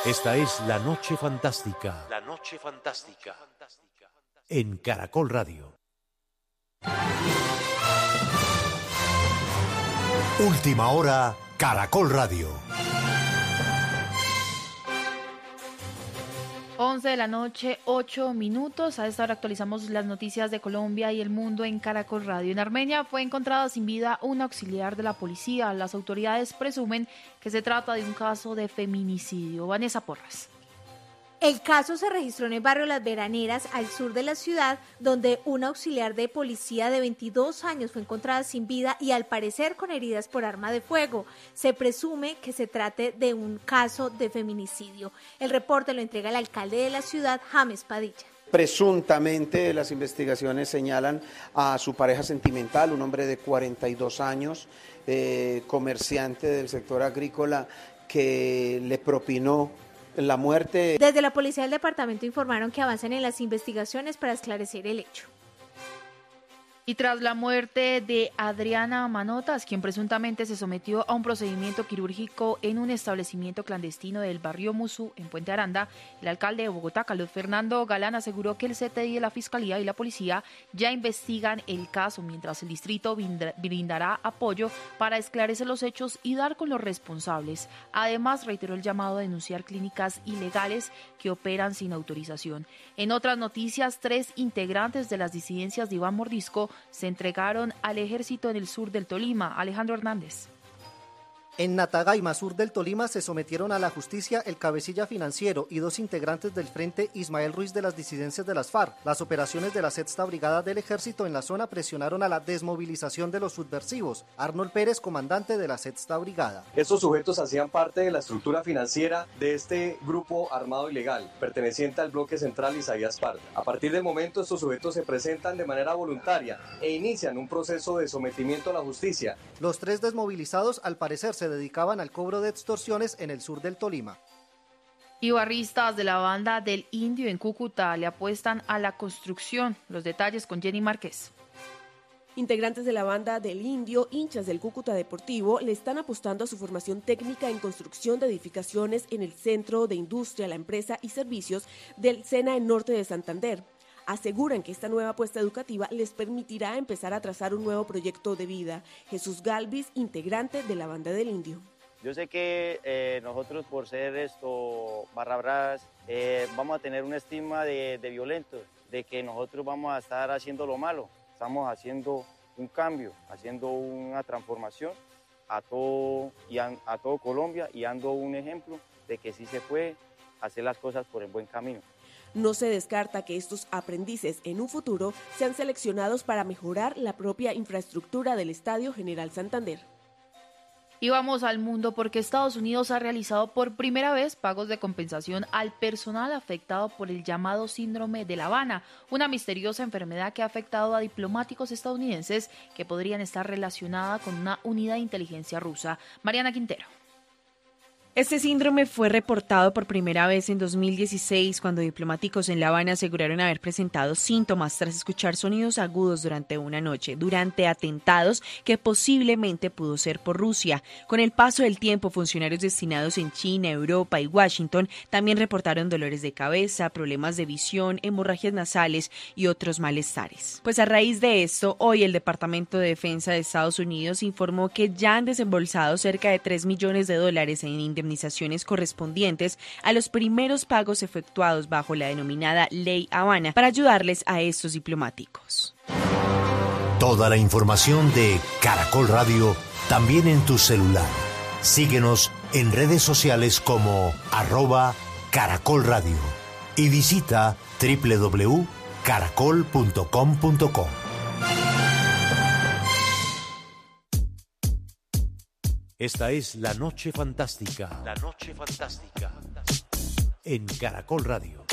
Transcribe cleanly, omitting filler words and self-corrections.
Esta es La Noche Fantástica. La Noche Fantástica. En Caracol Radio. Última hora, Caracol Radio. 11 de la noche, 8 minutos. A esta hora actualizamos las noticias de Colombia y el mundo en Caracol Radio. En Armenia fue encontrada sin vida un auxiliar de la policía. Las autoridades presumen que se trata de un caso de feminicidio. Vanessa Porras. El caso se registró en el barrio Las Veraneras, al sur de la ciudad, donde un auxiliar de policía de 22 años fue encontrada sin vida y al parecer con heridas por arma de fuego. Se presume que se trate de un caso de feminicidio. El reporte lo entrega el alcalde de la ciudad, James Padilla. Presuntamente las investigaciones señalan a su pareja sentimental, un hombre de 42 años, comerciante del sector agrícola, que le propinó la muerte. Desde la policía del departamento informaron que avanzan en las investigaciones para esclarecer el hecho. Y tras la muerte de Adriana Manotas, quien presuntamente se sometió a un procedimiento quirúrgico en un establecimiento clandestino del barrio Musú, en Puente Aranda, el alcalde de Bogotá, Carlos Fernando Galán, aseguró que el CTI de la Fiscalía y la Policía ya investigan el caso, mientras el distrito brindará apoyo para esclarecer los hechos y dar con los responsables. Además, reiteró el llamado a denunciar clínicas ilegales que operan sin autorización. En otras noticias, 3 integrantes de las disidencias de Iván Mordisco se entregaron al ejército en el sur del Tolima. Alejandro Hernández. En Natagaima, sur del Tolima, se sometieron a la justicia el cabecilla financiero y 2 integrantes del Frente Ismael Ruiz de las disidencias de las FARC. Las operaciones de la Sexta Brigada del Ejército en la zona presionaron a la desmovilización de los subversivos. Arnold Pérez, comandante de la Sexta Brigada. Estos sujetos hacían parte de la estructura financiera de este grupo armado ilegal, perteneciente al bloque central Isaías Parda. A partir del momento, estos sujetos se presentan de manera voluntaria e inician un proceso de sometimiento a la justicia. Los 3 desmovilizados, al parecer, se dedicaban al cobro de extorsiones en el sur del Tolima. Y barristas de la banda del Indio en Cúcuta le apuestan a la construcción. Los detalles con Jenny Márquez. Integrantes de la banda del Indio, hinchas del Cúcuta Deportivo, le están apostando a su formación técnica en construcción de edificaciones en el Centro de Industria, la Empresa y Servicios del SENA en Norte de Santander. Aseguran que esta nueva apuesta educativa les permitirá empezar a trazar un nuevo proyecto de vida. Jesús Galvis, integrante de la banda del Indio. Yo sé que nosotros, por ser barra bravas, vamos a tener una estima de violentos, de que nosotros vamos a estar haciendo lo malo. Estamos haciendo un cambio, haciendo una transformación a todo Colombia y dando un ejemplo de que sí se puede hacer las cosas por el buen camino. No se descarta que estos aprendices en un futuro sean seleccionados para mejorar la propia infraestructura del Estadio General Santander. Y vamos al mundo porque Estados Unidos ha realizado por primera vez pagos de compensación al personal afectado por el llamado síndrome de La Habana, una misteriosa enfermedad que ha afectado a diplomáticos estadounidenses que podrían estar relacionada con una unidad de inteligencia rusa. Mariana Quintero. Este síndrome fue reportado por primera vez en 2016 cuando diplomáticos en La Habana aseguraron haber presentado síntomas tras escuchar sonidos agudos durante una noche, durante atentados que posiblemente pudo ser por Rusia. Con el paso del tiempo, funcionarios destinados en China, Europa y Washington también reportaron dolores de cabeza, problemas de visión, hemorragias nasales y otros malestares. Pues a raíz de esto, hoy el Departamento de Defensa de Estados Unidos informó que ya han desembolsado cerca de $3 millones en indemnizaciones correspondientes a los primeros pagos efectuados bajo la denominada Ley Habana para ayudarles a estos diplomáticos. Toda la información de Caracol Radio también en tu celular. Síguenos en redes sociales como @Caracol Radio y visita www.caracol.com.co. Esta es La Noche Fantástica. La Noche Fantástica. En Caracol Radio.